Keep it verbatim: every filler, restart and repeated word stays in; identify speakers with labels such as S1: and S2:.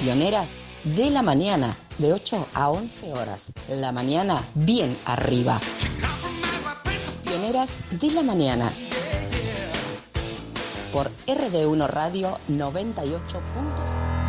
S1: Pioneras de la mañana, de ocho a once horas. La mañana bien arriba. Pioneras de la mañana. Por R D uno Radio noventa y ocho puntos.